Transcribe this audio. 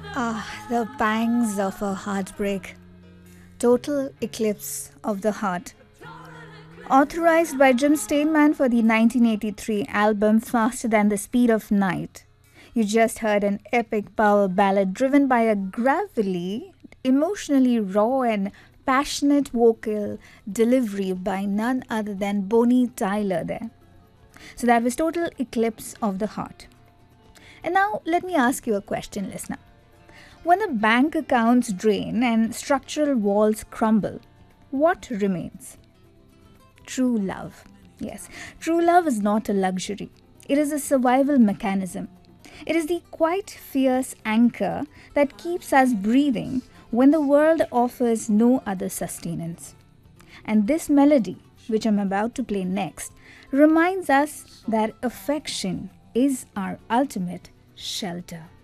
Ah, the pangs of a heartbreak. Total Eclipse of the Heart. Authorized by Jim Steinman for the 1983 album Faster Than the Speed of Night. You just heard an epic power ballad driven by a gravelly, emotionally raw and passionate vocal delivery by none other than Bonnie Tyler there. So that was Total Eclipse of the Heart. And now let me ask you a question, listener. When the bank accounts drain and structural walls crumble, what remains? True love. Yes, true love is not a luxury. It is a survival mechanism. It is the quite fierce anchor that keeps us breathing when the world offers no other sustenance. And this melody, which I'm about to play next, reminds us that affection is our ultimate shelter.